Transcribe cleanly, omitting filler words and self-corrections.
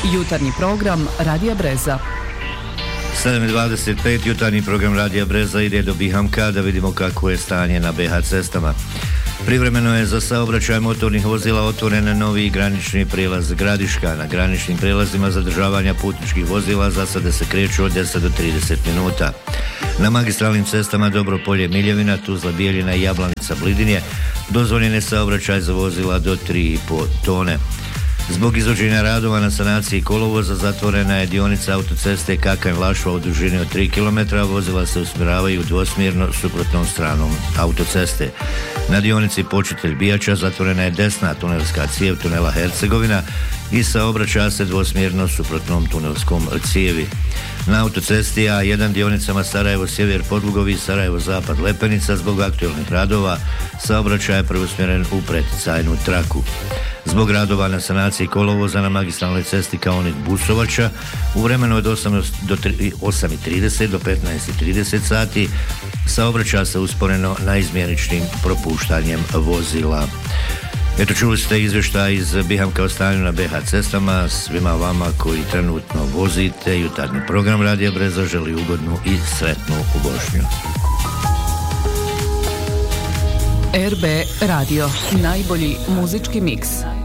Jutarnji program Radija Breza. 7:25 jutarnji program Radija Breza ide do Bihamka da vidimo kako je stanje na BH cestama. Privremeno je za saobraćaj motornih vozila otvoren novi granični prijelaz Gradiška. Na graničnim prijelazima zadržavanja putničkih vozila za sada se kreću od 10 do 30 minuta. Na magistralnim cestama Dobropolje Miljevina, Tuzla Bijeljina i Jablanica Blidinje dozvoljen je saobraćaj za vozila do 3,5 tone. Zbog izvođenja radova na sanaciji kolovoza zatvorena je dionica autoceste Kakanj-Vlašva u dužini od 3 km, vozila se usmjeravaju dvosmjerno suprotnom stranom autoceste. Na dionici Počitelj-Bijača zatvorena je desna tunelska cijev tunela Hercegovina i saobraća se dvosmjerno suprotnom tunelskom cijevi. Na autocesti A1 dionicama Sarajevo-Sjever Podlugovi, Sarajevo-Zapad Lepenica zbog aktualnih radova saobraćaj je preusmjeren u preticajnu traku. Zbog radova na sanaciji kolovoza na magistralnoj cesti Kaonik-Busovača u vremenu od 8:30 do 15:30 sati saobraća se usporeno naizmjeničnim propuštanjem vozila. Eto, čuli ste izvještaj iz Bihamka o stanju na BH cestama. Svima vama koji trenutno vozite jutarnji program Radija Breza želi ugodnu i sretnu vožnju. RB Radio, najbolji muzički miks.